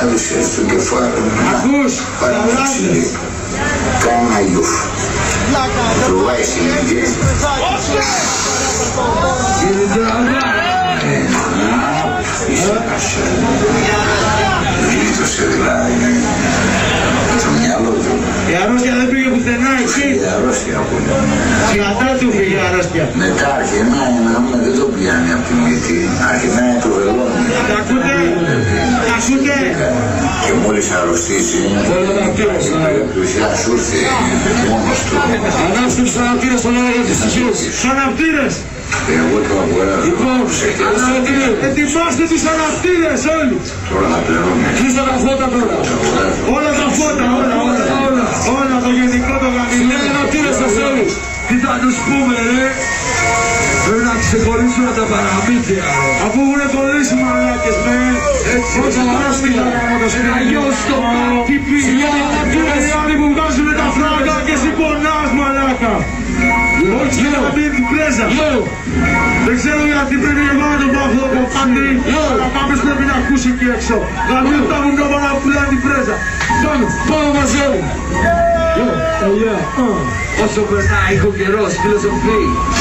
Άδεισε στο κεφάλι μου. Ακούς, Παραμύψιλε. Κάνει ένα γιουφ. Φρουβάει συνεχές. κύριε Τζαραβά. Είσαι κασέ. Γλίτωσε δηλαδή. Το μυαλό του. Η αρρώστια δεν πήγε πουθενά εκεί. Η αρρώστια που είναι. Σιγατά του πήγε η αρρώστια. Μετά αρχινάει να δούμε, δεν το πιάνει από την μύτη. Αρχινάει το βελόνι. Τα ακούτε, τα ακούτε. Και μόλις αρρωστήσει, θα σου έρθει μόνος του. Ανάψτε τους αναπτήρες στον αέρα της ψυχής. Τους αναπτήρες. Εγώ το αγοράζω. Λοιπόν, ετοιμάστε τους αναπτήρες όλοι. Τώρα θα πληρώνει. Κλείστε τα φώτα τώρα. Όλα τα φώτα, όλα το γενικό, το γαμινό. Είναι αναπτήρες σας όλους. Τι θα τους πούμε ρε. Πρέπει να ξεχωρίσουμε τα παραμύθια ρε. Αφού έχουν κολλήσει μαλάκες με. Έτσι, όχι αρρώστια. Αγιώς το τύπη. Οι άλλοι που βγάζουν τα φράγκα και εσύ πονάς μαλάκα. Όχι να μπει την πρέζα. Δεν ξέρω γιατί πρέπει εγώ να τον πάω αυτό το κομμάτι. Αλλά κάποιος πρέπει να ακούσει εκεί έξω. Δηλαδή τα βουνόβα να πουλάνε την πρέζα. Πάμε μαζί. Όσο περνάει ο καιρός φιλοσοφεί.